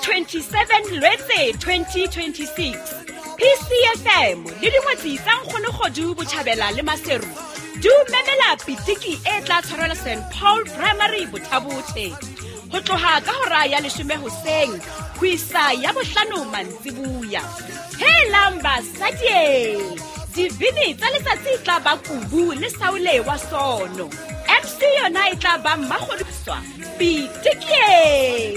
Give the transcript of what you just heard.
27 Lwetse 2026. PCFM le dingwetsi tsa Nkgonegodu Botjhabela le Maseru du memela pitiki e tla tshwarela St Paul Primary Bothabothe ho tloha ka hora ya 10 hoseng ho isa ya 5 mantsibuya. Helang basadi, dibini tsa letsatsi tla ba Kubu le Saule wa Sono. MC yona e tla ba Mmakgodiswa Pitiki.